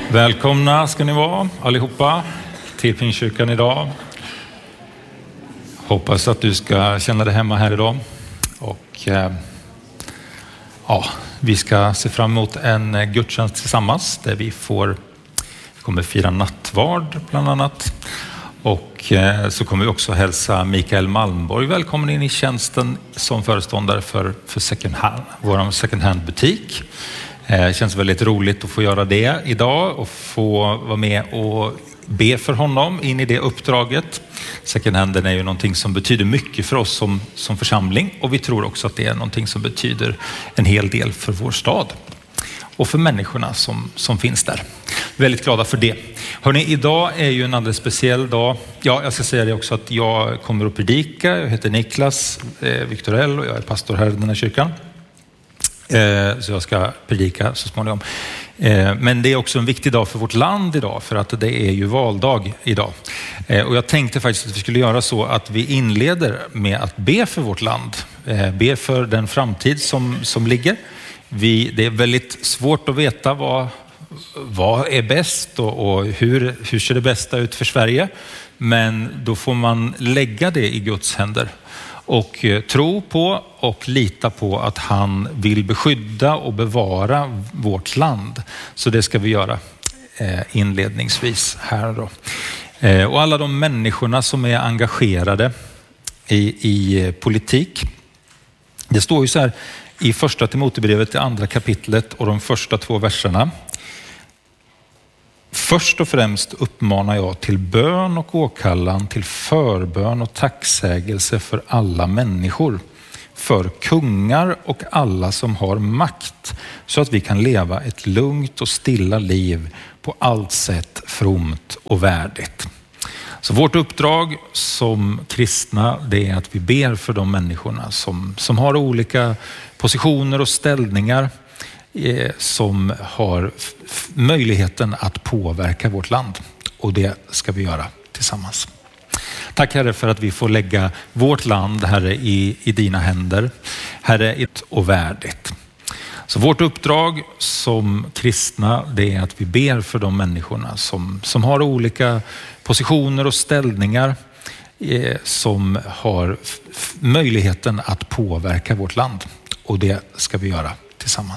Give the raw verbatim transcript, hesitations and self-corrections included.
Välkomna ska ni vara allihopa till Pingstkyrkan idag. Hoppas att du ska känna dig hemma här idag. Och eh, ja, vi ska se fram emot en gudstjänst tillsammans där vi får vi kommer fira nattvard bland annat. Och eh, så kommer vi också hälsa Mikael Malmborg välkommen in i tjänsten som föreståndare för, för second hand, vår second hand butik. Det känns väldigt roligt att få göra det idag och få vara med och be för honom in i det uppdraget. Second handen är ju någonting som betyder mycket för oss som, som församling, och vi tror också att det är någonting som betyder en hel del för vår stad och för människorna som, som finns där. Väldigt glada för det. Hörrni, idag är ju en alldeles speciell dag. Ja, jag ska säga det också att jag kommer att predika. Jag heter Niklas eh, Viktorell och jag är pastor här i den här kyrkan. Så jag ska predika så småningom. Men det är också en viktig dag för vårt land idag, för att det är ju valdag idag. Och jag tänkte faktiskt att vi skulle göra så att vi inleder med att be för vårt land. Be för den framtid som, som ligger. Vi, det är väldigt svårt att veta vad, vad är bäst och, och hur, hur ser det bästa ut för Sverige. Men då får man lägga det i Guds händer. Och tro på och lita på att han vill beskydda och bevara vårt land. Så det ska vi göra inledningsvis här då. Och alla de människorna som är engagerade i, i politik. Det står ju så här i första Timoteusbrevet, det andra kapitlet och de första två verserna. Först och främst uppmanar jag till bön och åkallan, till förbön och tacksägelse för alla människor, för kungar och alla som har makt, så att vi kan leva ett lugnt och stilla liv på allt sätt fromt och värdigt. Så vårt uppdrag som kristna, det är att vi ber för de människorna som, som har olika positioner och ställningar, som har f- möjligheten att påverka vårt land, och det ska vi göra tillsammans. Tack Herre för att vi får lägga vårt land, Herre, i, i dina händer, Herre, ett och värdigt. Så vårt uppdrag som kristna, det är att vi ber för de människorna som, som har olika positioner och ställningar, eh, som har f- möjligheten att påverka vårt land, och det ska vi göra tillsammans.